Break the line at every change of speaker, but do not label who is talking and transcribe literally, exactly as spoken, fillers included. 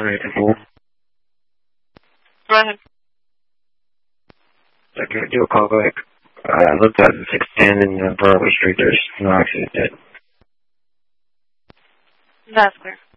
Sorry, fool.
Go ahead.
I can do a call back. Uh, I looked at six ten in uh, Broadway Street. There's no accident yet.
That's clear.